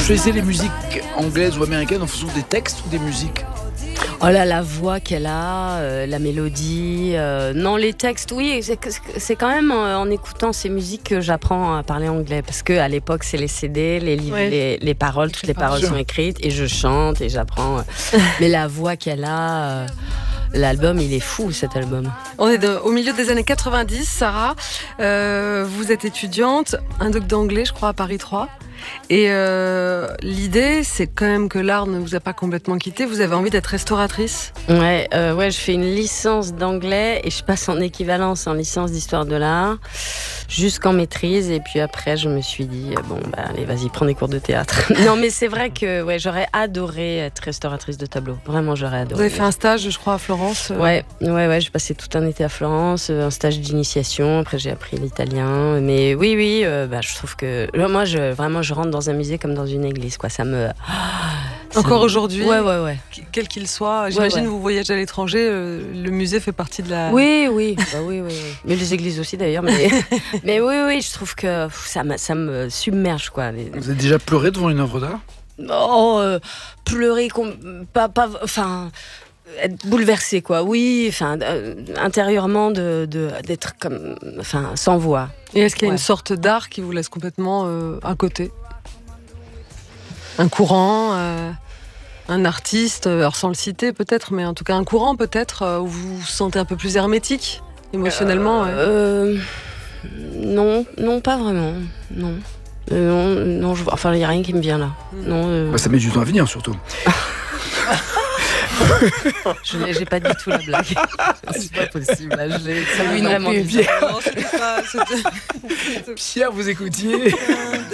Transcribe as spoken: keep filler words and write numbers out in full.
choisissez les musiques anglaises ou américaines en fonction des textes ou des musiques? Oh là, la voix qu'elle a, euh, la mélodie. Euh, non, les textes, oui, c'est, c'est quand même en, en écoutant ces musiques que j'apprends à parler anglais. Parce qu'à l'époque, c'est les C D, les livres, Ouais. les, les paroles, toutes les paroles sont écrites et je chante et j'apprends. Mais la voix qu'elle a, euh, l'album, il est fou, cet album. On est de- au milieu des années quatre-vingt-dix, Sarah. Euh, vous êtes étudiante, un doc d'anglais, je crois, à Paris trois. Et euh, l'idée, c'est quand même que l'art ne vous a pas complètement quitté. Vous avez envie d'être restauratrice. Ouais, euh, ouais, je fais une licence d'anglais et je passe en équivalence en licence d'histoire de l'art jusqu'en maîtrise. Et puis après, je me suis dit, bon, bah, allez, vas-y, prends des cours de théâtre. Non, mais c'est vrai que ouais, j'aurais adoré être restauratrice de tableaux. Vraiment, j'aurais adoré. Vous avez fait un stage, je crois, à Florence. euh, Ouais, ouais, ouais, j'ai passé tout un été à Florence, euh, un stage d'initiation. Après, j'ai appris l'italien. Mais oui, oui, euh, bah, je trouve que moi, je, vraiment, je rentre dans un musée comme dans une église, quoi. Ça me. ça Encore me- aujourd'hui, Ouais, ouais, ouais. quel qu'il soit. J'imagine ouais. vous voyagez à l'étranger, euh, le musée fait partie de la... Oui, oui, bah oui, oui, oui. Mais les églises aussi d'ailleurs. Mais, mais oui, oui, je trouve que pff, ça me, ça me submerge, quoi. Les- Vous avez déjà pleuré devant une œuvre d'art? Oh, euh, pleurer, com- pas, pas, enfin, être bouleversé, quoi. Oui, enfin, euh, intérieurement de, de, d'être comme, enfin, sans voix. Et est-ce qu'il y a Ouais. une sorte d'art qui vous laisse complètement euh, à côté? Un courant, euh, un artiste, euh, alors sans le citer peut-être, mais en tout cas un courant peut-être, euh, où vous vous sentez un peu plus hermétique, émotionnellement ouais. Euh, non, non, pas vraiment, non. Euh, non, non, je, enfin, il n'y a rien qui me vient là. Non, euh, Bah, ça met du temps à venir surtout. je n'ai j'ai pas du tout la blague. C'est pas possible. Là, j'ai, ça Oui, oui, non vraiment plus, bizarre. Non, c'était pas- c'était- Pierre, vous écoutiez